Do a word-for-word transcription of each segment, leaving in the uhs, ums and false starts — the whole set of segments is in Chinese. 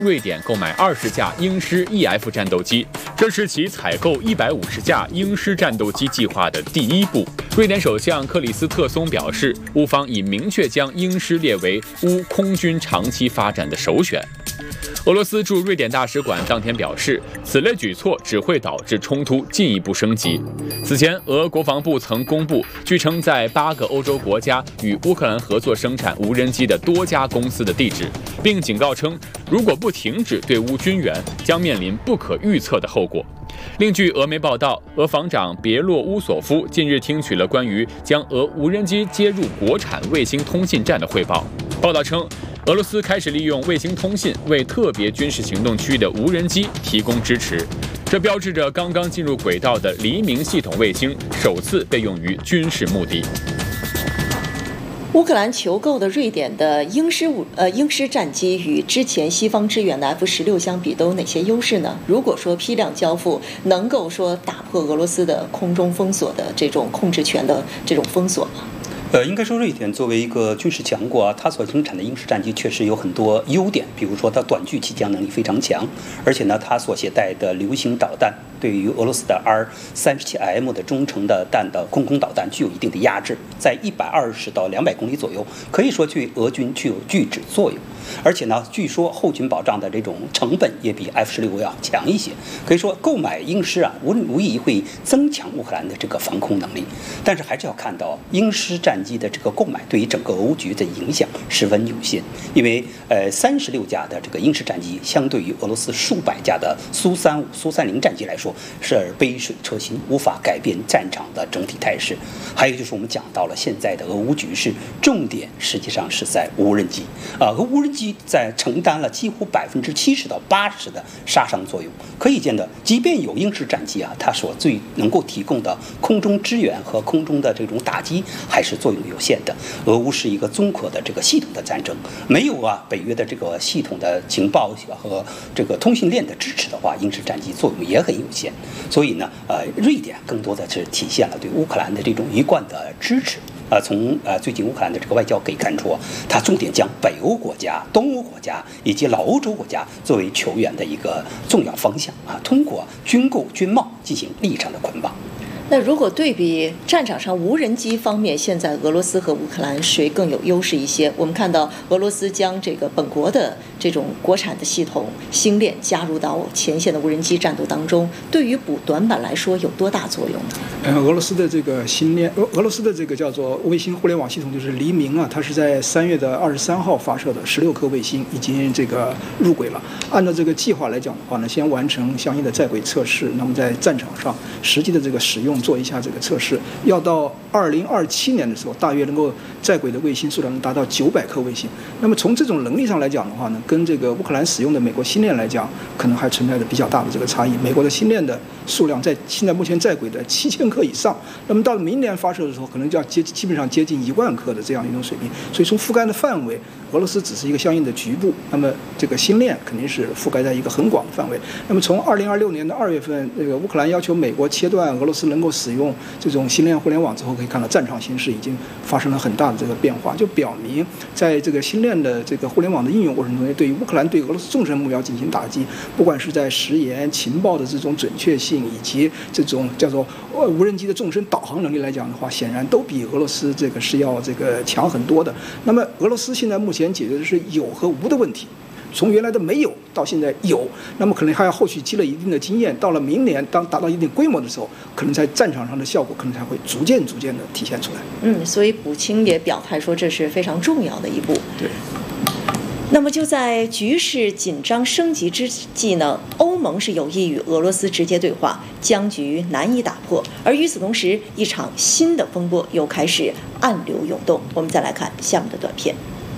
瑞典购买二十架鹰狮 E F 战斗机，这是其采购一百五十架鹰狮战斗机计划的第一步。瑞典首相克里斯特松表示，乌方已明确将鹰狮列为乌空军长期发展的首选。俄罗斯驻瑞典大使馆当天表示，此类举措只会导致冲突进一步升级。此前，俄国防部曾公布，据称在八个欧洲国家与乌克兰合作生产无人机的多家公司的地址，并警告称，如果不停止对乌军援，将面临不可预测的后果。另据俄媒报道，俄防长别洛乌索夫近日听取了关于将俄无人机接入国产卫星通信站的汇报。报道称，俄罗斯开始利用卫星通信为特别军事行动区的无人机提供支持，这标志着刚刚进入轨道的黎明系统卫星首次被用于军事目的。 乌克兰求购的瑞典的鹰狮五呃鹰狮战机与之前西方支援的 F 十六相比，都有哪些优势呢？如果说批量交付能够说打破俄罗斯的空中封锁的这种控制权的这种封锁吗？ 呃，应该说，瑞典作为一个军事强国啊，它所生产的鹰狮战机确实有很多优点，比如说它短距起降能力非常强，而且呢，它所携带的流行导弹对于俄罗斯的 R 三十七 M 的中程的弹的空空导弹具有一定的压制，在一百二十到两百公里左右，可以说对俄军具有拒止作用。而且呢，据说后勤保障的这种成本也比 F 十六要强一些，可以说购买鹰狮啊，无无疑会增强乌克兰的这个防空能力。但是还是要看到鹰狮战机的这个购买对于整个俄乌局的影响十分有限，因为呃三十六架的这个鹰狮战机，相对于俄罗斯数百架的苏三五、苏三零战机来说，是杯水车薪，无法改变战场的整体态势。还有就是我们讲到了现在的俄乌局势，重点实际上是在无人机啊，和无人机在承担了几乎百分之七十到八十的杀伤作用。可以见的，即便有鹰狮战机啊，它所最能够提供的空中支援和空中的这种打击还是作用有限的。俄乌是一个综合的这个系统的战争，没有啊北约的这个系统的情报和这个通信链的支持的话，鹰狮战机作用也很有限。所以呢，呃，瑞典更多的是体现了对乌克兰的这种一贯的支持。呃，从呃最近乌克兰的这个外交可以看出，它重点将北欧国家、东欧国家以及老欧洲国家作为球员的一个重要方向啊，通过军购、军贸进行利益上的捆绑。 那如果对比战场上无人机方面，现在俄罗斯和乌克兰谁更有优势一些？我们看到俄罗斯将这个本国的这种国产的系统星链加入到前线的无人机战斗当中，对于补短板来说有多大作用呢？ 呃，俄罗斯的这个星链，俄俄罗斯的这个叫做卫星互联网系统，就是黎明啊，它是在三月的二十三号发射的，十六颗卫星已经这个入轨了。按照这个计划来讲的话呢，先完成相应的在轨测试，那么在战场上实际的这个使用做一下这个测试，要到二零二七年的时候，大约能够在轨的卫星数量能达到九百颗卫星。那么从这种能力上来讲的话呢，跟这个乌克兰使用的美国星链来讲，可能还存在着比较大的这个差异。美国的星链的数量在现在目前在轨的七千颗以上，那么到了明年发射的时候，可能就要接基本上接近一万颗的这样一种水平。所以从覆盖的范围，俄罗斯只是一个相应的局部，那么这个星链肯定是覆盖在一个很广的范围。那么从二零二六年的二月份，这个乌克兰要求美国切断俄罗斯能够使用这种星链互联网之后，可以看到战场形势已经发生了很大的这个变化，就表明在这个星链的这个互联网的应用过程中，对于乌克兰对俄罗斯纵深目标进行打击，不管是在时延情报的这种准确性，以及这种叫做无人机的纵深导航能力来讲的话，显然都比俄罗斯这个是要这个强很多的。那么俄罗斯现在目前解决的是有和无的问题，从原来的没有到现在有，那么可能还要后续积累一定的经验，到了明年当达到一定规模的时候，可能在战场上的效果可能才会逐渐逐渐的体现出来。 嗯，所以普京也表态说这是非常重要的一步。 对。 那么就在局势紧张升级之际呢，欧盟是有意与俄罗斯直接对话，僵局难以打破。而与此同时，一场新的风波又开始暗流涌动。我们再来看下面的短片。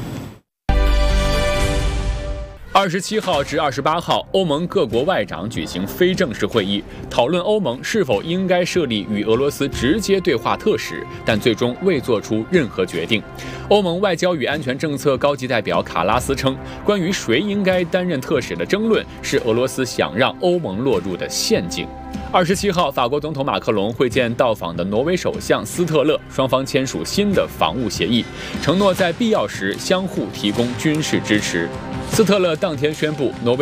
二十七号至二十八号，欧盟各国外长举行非正式会议，讨论欧盟是否应该设立与俄罗斯直接对话特使，但最终未做出任何决定。欧盟外交与安全政策高级代表卡拉斯称，关于谁应该担任特使的争论是俄罗斯想让欧盟落入的陷阱。二十七号，法国总统马克龙会见到访的挪威首相斯特勒，双方签署新的防务协议，承诺在必要时相互提供军事支持。 斯特勒当天宣布，挪威